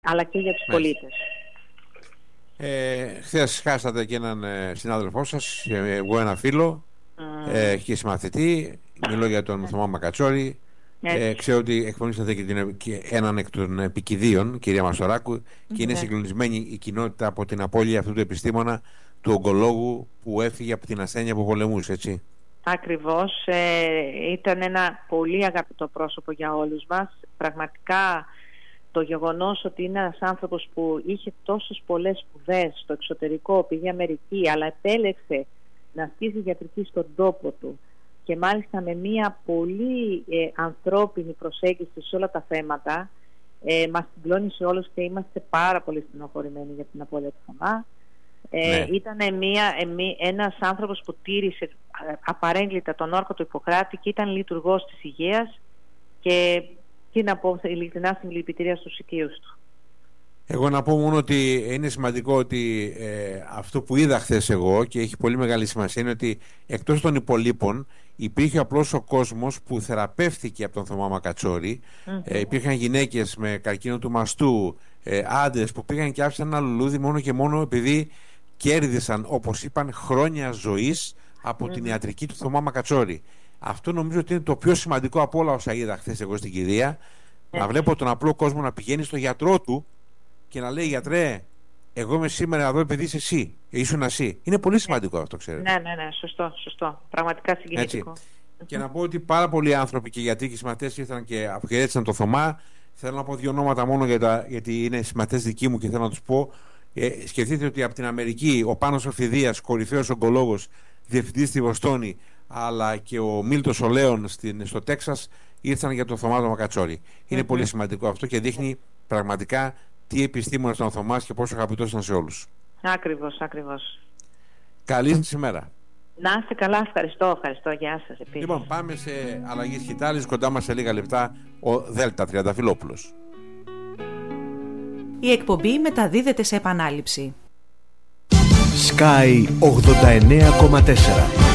αλλά και για τους πολίτες. Χθες χάσατε και έναν συνάδελφό σας, εγώ ένα φίλο και συμμαθητή. Μιλώ για τον Θωμά Μακατσόρη. Ξέρω ότι εκπονήσατε και έναν εκ των επικηδείων, κυρία Μαστοράκου, και είναι συγκλονισμένη η κοινότητα από την απώλεια αυτού του επιστήμονα, του ογκολόγου, που έφυγε από την ασθένεια που πολεμούσε, έτσι. Ακριβώς. Ήταν ένα πολύ αγαπητό πρόσωπο για όλους μας. Πραγματικά το γεγονός ότι είναι ένας άνθρωπος που είχε τόσες πολλές σπουδές στο εξωτερικό, πήγε Αμερική, αλλά επέλεξε να ασκήσει ιατρική στον τόπο του και μάλιστα με μια πολύ ανθρώπινη προσέγγιση σε όλα τα θέματα, μας συγκλώνησε όλους και είμαστε πάρα πολύ στενοχωρημένοι για την απώλεια του Θωμά. Ήταν ένας άνθρωπος που τήρησε απαρέγκλιτα τον όρκο του Ιπποκράτη και ήταν λειτουργός της υγείας, και τι να πω, ειλικρινά συλληπιτήρια στους οικείους του. Εγώ να πω μόνο ότι είναι σημαντικό ότι αυτό που είδα χθες εγώ, και έχει πολύ μεγάλη σημασία, είναι ότι εκτός των υπολείπων υπήρχε απλώς ο κόσμος που θεραπεύθηκε από τον Θωμά Μακατσόρη. Υπήρχαν γυναίκες με καρκίνο του μαστού, άντρες που πήγαν και άφησαν ένα λουλούδι μόνο και μόνο επειδή κέρδισαν, όπως είπαν, χρόνια ζωής από την ιατρική του Θωμά Μακατσόρη. Αυτό νομίζω ότι είναι το πιο σημαντικό από όλα όσα είδα χθες εγώ στην κηδεία. Να βλέπω τον απλό κόσμο να πηγαίνει στο γιατρό του και να λέει: γιατρέ, εγώ είμαι σήμερα εδώ επειδή είσαι εσύ, ήσουν εσύ. Είναι πολύ σημαντικό αυτό, ξέρετε. Ναι, σωστό. Πραγματικά συγκινητικό. Και να πω ότι πάρα πολλοί άνθρωποι και γιατροί και συμμαθητές ήρθαν και αποχαιρέτησαν το Θωμά. Θέλω να πω δύο ονόματα μόνο γιατί είναι συμμαθητές δικοί μου και θέλω να τους πω. Σκεφτείτε ότι από την Αμερική ο Πάνος Οφηδίας, κορυφαίος ογκολόγος, διευθυντής στη Βοστόνη, αλλά και ο Μίλτος ο Λέων στο Τέξας, ήρθαν για τον Θωμά τον Μακατσόρη. Είναι πολύ σημαντικό αυτό και δείχνει πραγματικά τι επιστήμονας ήταν ο Θωμάς και πόσο αγαπητός ήταν σε όλους. Ακριβώς. Καλή σας ημέρα. Να είστε καλά, ευχαριστώ, γεια σας επίσης. Λοιπόν, πάμε σε αλλαγή σκητάλης. Κοντά μας σε λίγα λεπτά ο Δέλτα Τριανταφυλόπουλος. Η εκπομπή μεταδίδεται σε επανάληψη. Sky 89,4